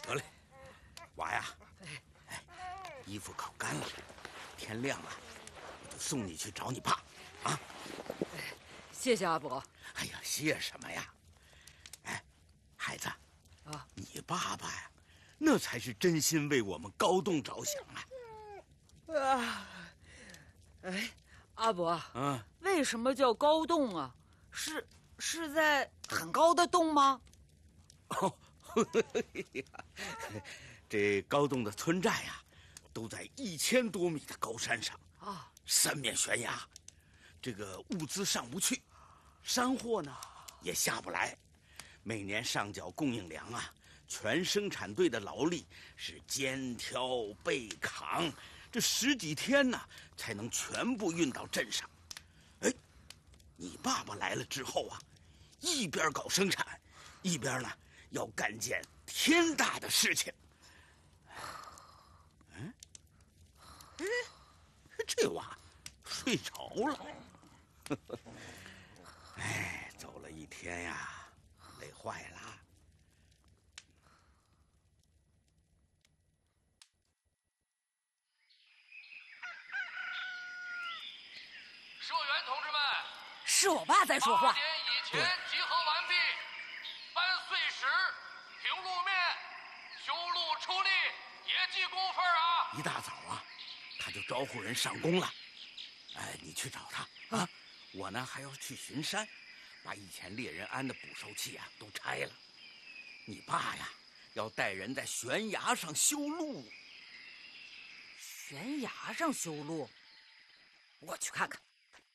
得嘞，娃呀，衣服烤干了，天亮了，我就送你去找你爸，啊！ 谢谢阿伯。 哎呀，谢什么呀？哎，孩子， 啊， 你爸爸呀，那才是真心为我们高栋着想啊！ 哎，阿伯， 嗯， 为什么叫高洞啊？是在很高的洞吗？ 哦，这高栋的村寨呀，都在1000多米的高山上啊， 三面悬崖，这个物资上不去，山货呢也下不来，每年上缴供应粮啊，全生产队的劳力是肩挑背扛，这10几天呢才能全部运到镇上。哎，你爸爸来了之后啊，一边搞生产，一边呢要干件天大的事情。这娃睡着了。哎，走了一天呀，累坏了。 社员同志们， 是我爸在说话。 8点以前集合完毕，搬碎石、平路面、修路出力，也记工分啊！ 一大早啊，他就招呼人上工了。哎，你去找他啊！我呢还要去巡山，把以前猎人安的捕兽器啊都拆了。你爸呀，要带人在悬崖上修路。 悬崖上修路，我去看看。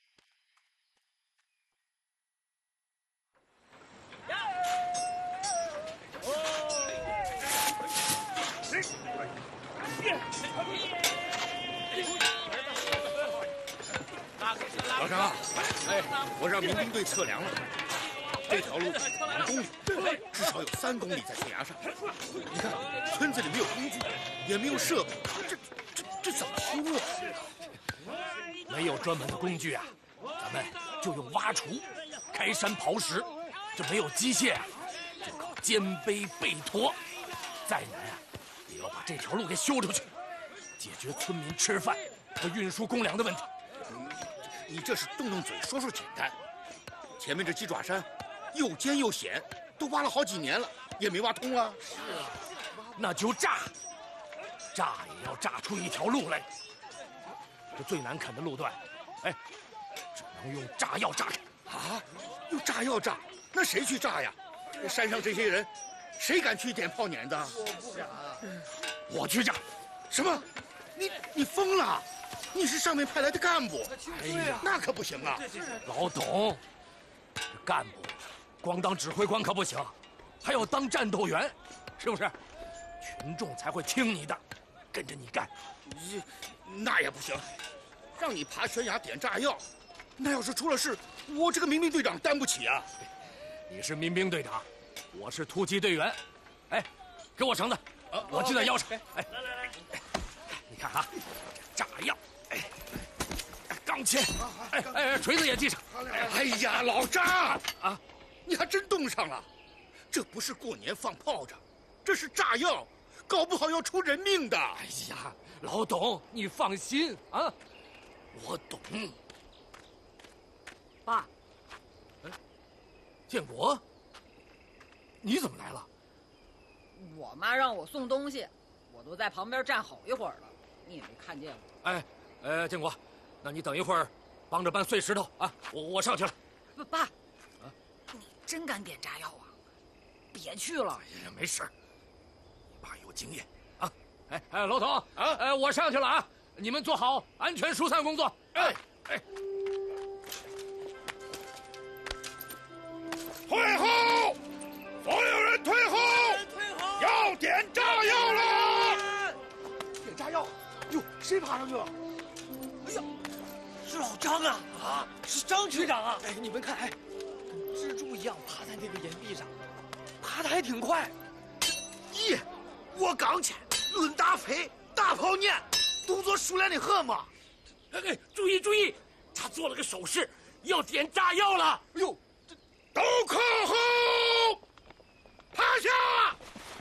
老张啊，哎，我让民兵队测量了，这条路5公里，至少有3公里在悬崖上。你看，村子里没有工具，也没有设备，这怎么修啊？ 没有专门的工具啊，咱们就用挖锄、开山刨石。这没有机械啊，就靠肩背背驮。再难啊，也要把这条路给修出去，解决村民吃饭和运输公粮的问题。 你这是动动嘴说说简单，前面这鸡爪山又尖又险，都挖了好几年了，也没挖通啊。 是啊，那就炸也要炸出一条路来。这最难啃的路段，哎，只能用炸药炸开。 啊，用炸药炸？那谁去炸呀？山上这些人，谁敢去点炮碾子？ 我去炸。 什么？你疯了？你是上面派来的干部？ 哎呀， 那可不行啊！ 老董，这干部光当指挥官可不行，还要当战斗员，是不是？群众才会听你的，跟着你干。 那也不行，让你爬悬崖点炸药，那要是出了事，我这个民兵队长担不起啊！ 你是民兵队长，我是突击队员。哎，给我绳子，我系在腰上。哎，来，你看啊，炸药，钢钎，锤子也系上。 哎呀，老张啊，你还真冻上了！这不是过年放炮仗，这是炸药，搞不好要出人命的。 哎呀，老董，你放心啊，我懂。 爸， 建国，你怎么来了？ 我妈让我送东西，我都在旁边站好一会儿了，你也没看见我。 建国，那你等一会儿，帮着搬碎石头啊！我上去了。 爸，你真敢点炸药啊？别去了。 哎呀，没事，你爸有经验啊。老董啊，我上去了啊，你们做好安全疏散工作。 退后！所有人退后！要点炸药了！ 点炸药！哟，谁爬上去了？哎呀，是老张啊！啊，是张局长啊！哎，你们看，跟蜘蛛一样爬在那个岩壁上，爬得还挺快。 咦，我刚去，论大飞，大炮念，动作熟练的很嘛。 注意，他做了个手势，要点炸药了。 哎呦，都靠后！